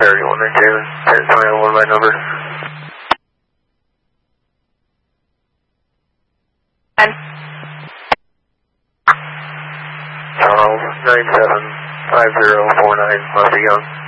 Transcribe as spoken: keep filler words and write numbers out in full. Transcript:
Charity one nine two, ten twenty one my number. And Charles, nine seven five zero four nine, Lefty Young.